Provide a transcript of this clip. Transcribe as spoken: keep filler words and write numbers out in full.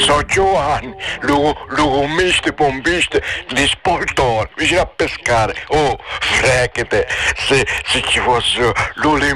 So Giovanni, lo, lo commiste pompiste di Spoltore, vicino a pescare. Oh, fregate, se, se ci fossero